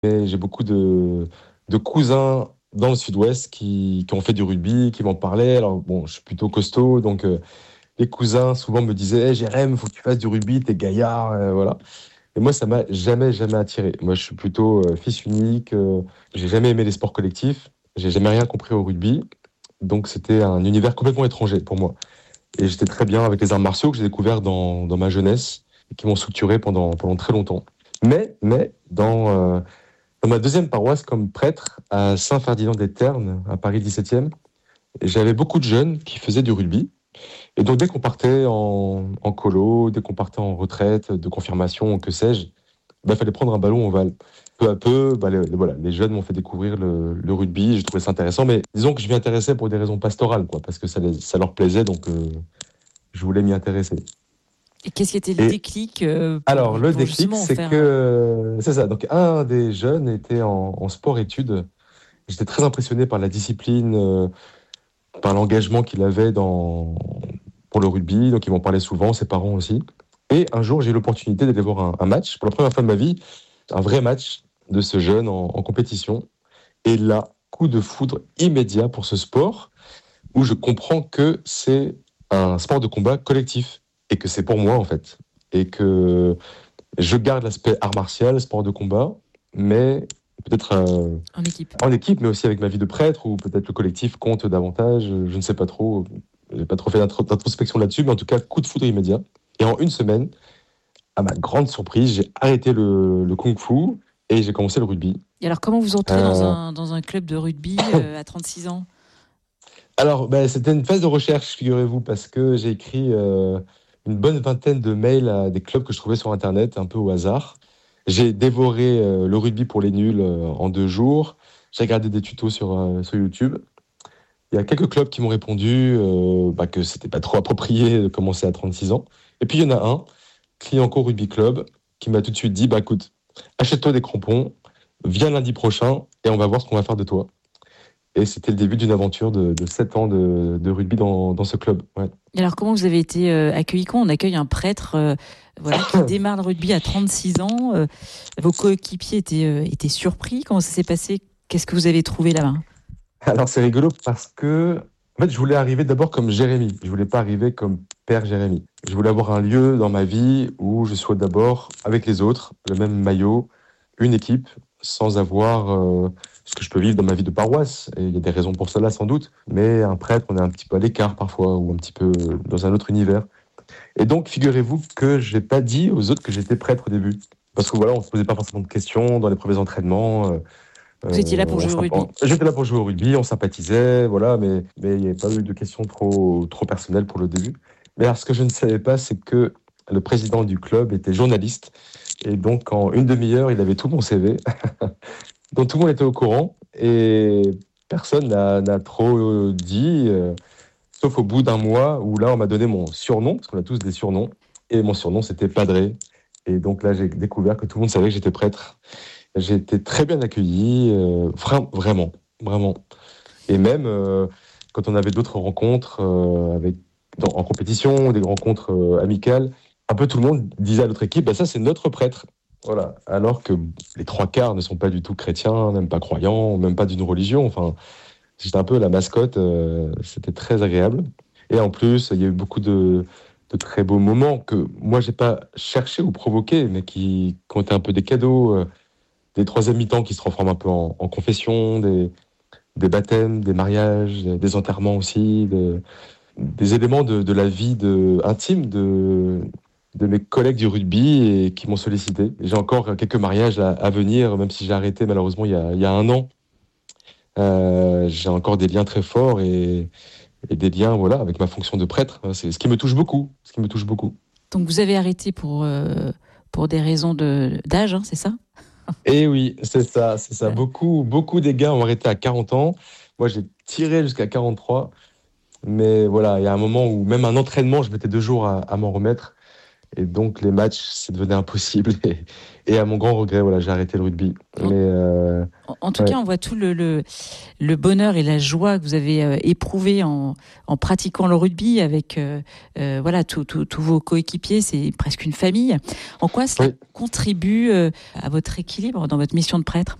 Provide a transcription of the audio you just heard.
Mais j'ai beaucoup de cousins dans le sud-ouest qui ont fait du rugby, qui m'en parlaient. Alors bon, je suis plutôt costaud, donc les cousins souvent me disaient hey, Jérém, faut que tu fasses du rugby, t'es gaillard, voilà. Et moi, ça m'a jamais attiré. Moi, je suis plutôt fils unique, j'ai jamais aimé les sports collectifs, j'ai jamais rien compris au rugby, donc c'était un univers complètement étranger pour moi. Et j'étais très bien avec les arts martiaux que j'ai découverts dans ma jeunesse et qui m'ont structuré pendant très longtemps. Mais dans ma deuxième paroisse comme prêtre à Saint-Ferdinand-des-Ternes, à Paris 17e, j'avais beaucoup de jeunes qui faisaient du rugby. Et donc, dès qu'on partait en colo, dès qu'on partait en retraite, de confirmation, que sais-je, il fallait prendre un ballon ovale. Peu à peu, voilà, les jeunes m'ont fait découvrir le rugby, j'ai trouvé ça intéressant, mais disons que je m'y intéressais pour des raisons pastorales, quoi, parce que ça leur plaisait, donc je voulais m'y intéresser. Et qu'est-ce qui était le Et déclic alors, le pour déclic, justement en c'est faire que, c'est ça, donc un des jeunes était en sport-études. J'étais très impressionné par la discipline, par l'engagement qu'il avait pour le rugby, donc ils m'en parlaient souvent, ses parents aussi. Et un jour, j'ai eu l'opportunité d'aller voir un match, pour la première fois de ma vie, un vrai match de ce jeune en compétition. Et là, coup de foudre immédiat pour ce sport, où je comprends que c'est un sport de combat collectif, et que c'est pour moi en fait. Et que je garde l'aspect art martial, sport de combat, mais peut-être en équipe? en équipe, mais aussi avec ma vie de prêtre, ou peut-être le collectif compte davantage, je ne sais pas trop. J'ai pas trop fait d'introspection là-dessus, mais en tout cas, coup de foudre immédiat. Et en une semaine, à ma grande surprise, j'ai arrêté le kung-fu et j'ai commencé le rugby. Et alors, comment vous entrez Euh, dans un club de rugby à 36 ans? alors, c'était une phase de recherche, figurez-vous, parce que j'ai écrit une bonne vingtaine de mails à des clubs que je trouvais sur Internet, un peu au hasard. J'ai dévoré le rugby pour les nuls en 2 jours. J'ai regardé des tutos sur YouTube. Il y a quelques clubs qui m'ont répondu que c'était pas trop approprié de commencer à 36 ans. Et puis il y en a un, Clignancourt Rugby Club, qui m'a tout de suite dit, écoute, achète-toi des crampons, viens lundi prochain et on va voir ce qu'on va faire de toi. Et c'était le début d'une aventure de 7 ans de rugby dans ce club. Ouais. Et alors, comment vous avez été accueilli? Quand on accueille un prêtre voilà, qui démarre le rugby à 36 ans, vos coéquipiers étaient surpris? Comment ça s'est passé? Qu'est-ce que vous avez trouvé là-bas? Alors c'est rigolo parce que en fait, je voulais arriver d'abord comme Jérémy. Je voulais pas arriver comme Père Jérémy. Je voulais avoir un lieu dans ma vie où je sois d'abord avec les autres, le même maillot, une équipe, sans avoir ce que je peux vivre dans ma vie de paroisse. Et il y a des raisons pour cela sans doute. Mais un prêtre, on est un petit peu à l'écart parfois ou un petit peu dans un autre univers. Et donc, figurez-vous que je n'ai pas dit aux autres que j'étais prêtre au début. Parce que voilà, on se posait pas forcément de questions dans les premiers entraînements. Vous étiez là pour jouer au rugby. J'étais là pour jouer au rugby, on sympathisait, voilà, mais il n'y avait pas eu de questions trop personnelles pour le début. Mais alors, ce que je ne savais pas, c'est que le président du club était journaliste. Et donc, en une demi-heure, il avait tout mon CV. Donc, tout le monde était au courant. Et personne n'a trop dit, sauf au bout d'un mois, où là, on m'a donné mon surnom, parce qu'on a tous des surnoms. Et mon surnom, c'était Padré. Et donc là, j'ai découvert que tout le monde savait que j'étais prêtre. J'ai été très bien accueilli, vraiment, vraiment. Et même quand on avait d'autres rencontres en compétition, des rencontres amicales, un peu tout le monde disait à l'autre équipe, ça c'est notre prêtre. Voilà. Alors que les trois quarts ne sont pas du tout chrétiens, même pas croyants, même pas d'une religion. Enfin, j'étais un peu la mascotte, c'était très agréable. Et en plus, il y a eu beaucoup de très beaux moments que moi j'ai pas cherché ou provoqué, mais qui ont été un peu des cadeaux. Des troisième mi-temps qui se transforment un peu en confession, des baptêmes, des mariages, des enterrements aussi, des éléments de la vie intime de mes collègues du rugby et qui m'ont sollicité. J'ai encore quelques mariages à venir, même si j'ai arrêté malheureusement il y a un an. J'ai encore des liens très forts et des liens voilà, avec ma fonction de prêtre. C'est ce qui me touche beaucoup. Ce qui me touche beaucoup. Donc, vous avez arrêté pour des raisons d'âge, hein, c'est ça? Et oui, c'est ça, c'est ça. Ouais. Beaucoup des gars ont arrêté à 40 ans. Moi, j'ai tiré jusqu'à 43. Mais voilà, il y a un moment où même un entraînement, je mettais 2 jours à m'en remettre. Et donc, les matchs, c'est devenu impossible. Et à mon grand regret, voilà, j'ai arrêté le rugby. En, Mais En tout cas, on voit tout le bonheur et la joie que vous avez éprouvé en pratiquant le rugby avec voilà tous vos coéquipiers. C'est presque une famille. En quoi cela contribue à votre équilibre dans votre mission de prêtre?